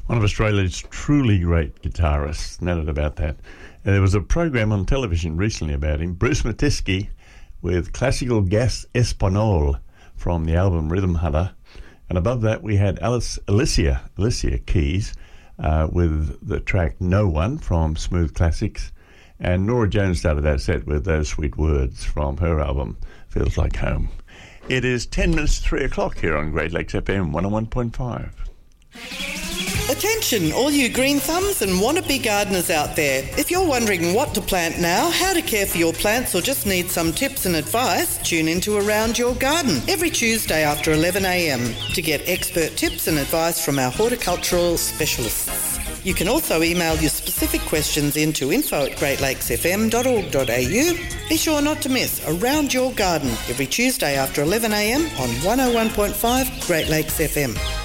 One of Australia's truly great guitarists, no doubt about that. There was a program on television recently about him, Bruce Matisky, with Classical Gas Español from the album Rhythm Hunter. And above that we had Alicia Keys with the track No One from Smooth Classics. And Nora Jones started that set with Those Sweet Words from her album Feels Like Home. It is 10 minutes to 3 o'clock here on Great Lakes FM 101.5. Attention, all you green thumbs and wannabe gardeners out there. If you're wondering what to plant now, how to care for your plants, or just need some tips and advice, tune into Around Your Garden every Tuesday after 11 a.m. to get expert tips and advice from our horticultural specialists. You can also email your specific questions into info@greatlakesfm.org.au. Be sure not to miss Around Your Garden every Tuesday after 11 a.m. on 101.5 Great Lakes FM.